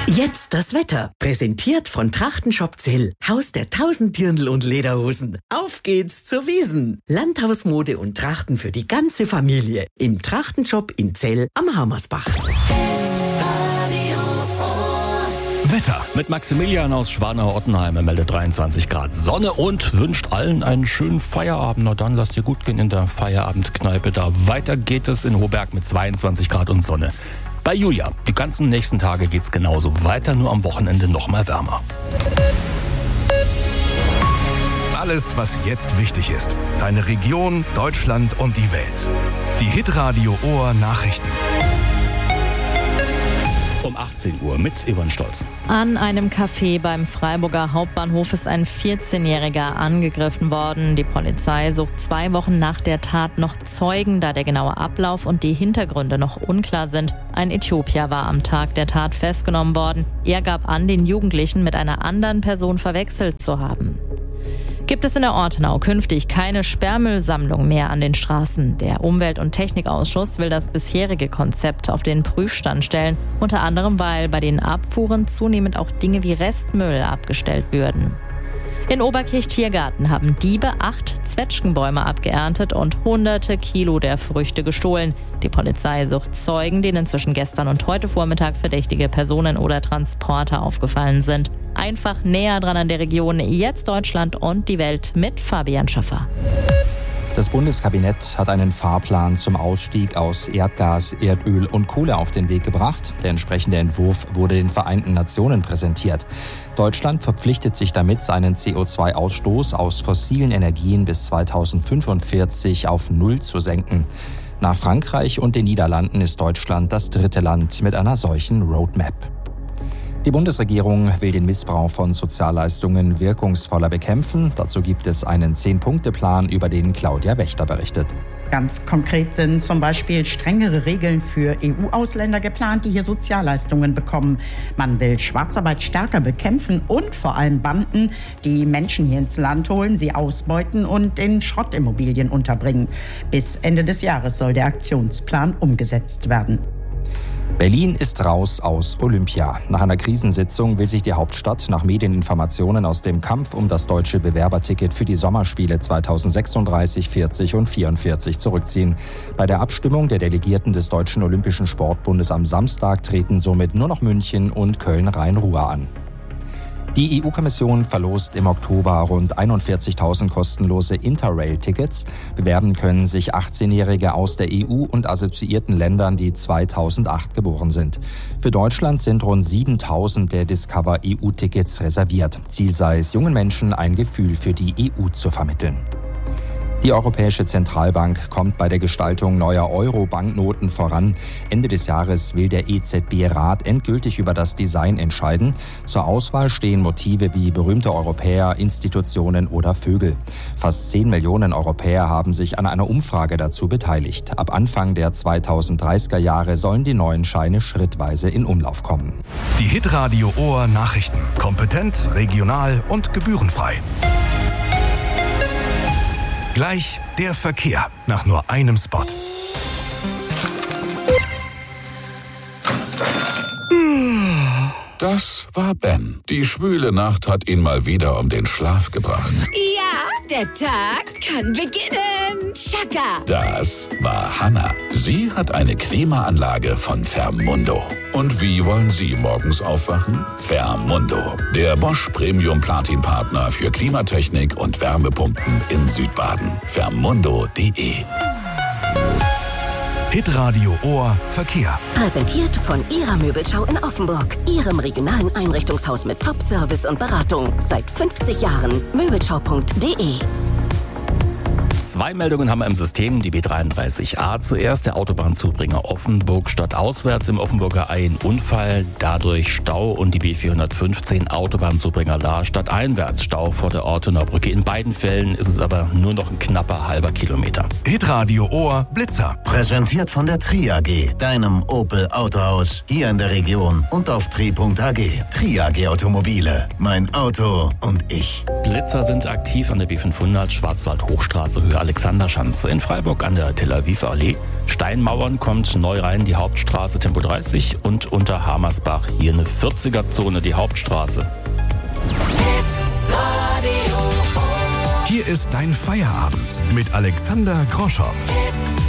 Jetzt das Wetter. Präsentiert von Trachtenshop Zell. Haus der 1000 Dirndl und Lederhosen. Auf geht's zur Wiesn. Landhausmode und Trachten für die ganze Familie. Im Trachtenshop in Zell am Hammersbach. Wetter mit Maximilian aus Schwanau-Ottenheim. Er meldet 23 Grad Sonne und wünscht allen einen schönen Feierabend. Na dann, lasst dir gut gehen in der Feierabendkneipe da. Weiter geht es in Hohberg mit 22 Grad und Sonne. Bei Julia, die ganzen nächsten Tage geht's genauso weiter, nur am Wochenende noch mal wärmer. Alles, was jetzt wichtig ist. Deine Region, Deutschland und die Welt. Die Hitradio Ohr Nachrichten. Um 18 Uhr mit Yvonne Stolz. An einem Café beim Freiburger Hauptbahnhof ist ein 14-Jähriger angegriffen worden. Die Polizei sucht 2 Wochen nach der Tat noch Zeugen, da der genaue Ablauf und die Hintergründe noch unklar sind. Ein Äthiopier war am Tag der Tat festgenommen worden. Er gab an, den Jugendlichen mit einer anderen Person verwechselt zu haben. Gibt es in der Ortenau künftig keine Sperrmüllsammlung mehr an den Straßen? Der Umwelt- und Technikausschuss will das bisherige Konzept auf den Prüfstand stellen. Unter anderem, weil bei den Abfuhren zunehmend auch Dinge wie Restmüll abgestellt würden. In Oberkirch-Tiergarten haben Diebe 8 Zwetschgenbäume abgeerntet und hunderte Kilo der Früchte gestohlen. Die Polizei sucht Zeugen, denen zwischen gestern und heute Vormittag verdächtige Personen oder Transporter aufgefallen sind. Einfach näher dran an der Region, jetzt Deutschland und die Welt mit Fabian Schaffer. Das Bundeskabinett hat einen Fahrplan zum Ausstieg aus Erdgas, Erdöl und Kohle auf den Weg gebracht. Der entsprechende Entwurf wurde den Vereinten Nationen präsentiert. Deutschland verpflichtet sich damit, seinen CO2-Ausstoß aus fossilen Energien bis 2045 auf 0 zu senken. Nach Frankreich und den Niederlanden ist Deutschland das 3. Land mit einer solchen Roadmap. Die Bundesregierung will den Missbrauch von Sozialleistungen wirkungsvoller bekämpfen. Dazu gibt es einen 10-Punkte-Plan, über den Claudia Wächter berichtet. Ganz konkret sind zum Beispiel strengere Regeln für EU-Ausländer geplant, die hier Sozialleistungen bekommen. Man will Schwarzarbeit stärker bekämpfen und vor allem Banden, die Menschen hier ins Land holen, sie ausbeuten und in Schrottimmobilien unterbringen. Bis Ende des Jahres soll der Aktionsplan umgesetzt werden. Berlin ist raus aus Olympia. Nach einer Krisensitzung will sich die Hauptstadt nach Medieninformationen aus dem Kampf um das deutsche Bewerberticket für die Sommerspiele 2036, 40 und 44 zurückziehen. Bei der Abstimmung der Delegierten des Deutschen Olympischen Sportbundes am Samstag treten somit nur noch München und Köln-Rhein-Ruhr an. Die EU-Kommission verlost im Oktober rund 41.000 kostenlose Interrail-Tickets. Bewerben können sich 18-Jährige aus der EU und assoziierten Ländern, die 2008 geboren sind. Für Deutschland sind rund 7.000 der Discover-EU-Tickets reserviert. Ziel sei es, jungen Menschen ein Gefühl für die EU zu vermitteln. Die Europäische Zentralbank kommt bei der Gestaltung neuer Euro-Banknoten voran. Ende des Jahres will der EZB-Rat endgültig über das Design entscheiden. Zur Auswahl stehen Motive wie berühmte Europäer, Institutionen oder Vögel. Fast 10 Millionen Europäer haben sich an einer Umfrage dazu beteiligt. Ab Anfang der 2030er Jahre sollen die neuen Scheine schrittweise in Umlauf kommen. Die Hitradio Ohr Nachrichten. Kompetent, regional und gebührenfrei. Gleich der Verkehr nach nur einem Spot. Das war Ben. Die schwüle Nacht hat ihn mal wieder um den Schlaf gebracht. Ja, der Tag kann beginnen. Chaka. Das war Hannah. Sie hat eine Klimaanlage von Fermundo. Und wie wollen Sie morgens aufwachen? Fermundo, der Bosch Premium Platin Partner für Klimatechnik und Wärmepumpen in Südbaden. Fermundo.de. Hitradio Ohr Verkehr. Präsentiert von Ihrer Möbelschau in Offenburg. Ihrem regionalen Einrichtungshaus mit Top-Service und Beratung. Seit 50 Jahren. Möbelschau.de. 2 Meldungen haben wir im System. Die B33a zuerst, der Autobahnzubringer Offenburg stadtauswärts im Offenburger Ei ein Unfall, dadurch Stau, und die B415 Autobahnzubringer Lahr stadteinwärts Stau vor der Ortener Brücke. In beiden Fällen ist es aber nur noch ein knapper halber Kilometer. Hitradio Ohr Blitzer. Präsentiert von der Tri AG, deinem Opel Autohaus hier in der Region und auf tri.ag. Tri AG Automobile, mein Auto und ich. Blitzer sind aktiv an der B500 Schwarzwald-Hochstraße Höhe Alexanderschanze. In Freiburg an der Tel Aviv Allee. Steinmauern kommt neu rein, die Hauptstraße Tempo 30 und unter Hamersbach hier eine 40er-Zone, die Hauptstraße. Hier ist dein Feierabend mit Alexander Groschow.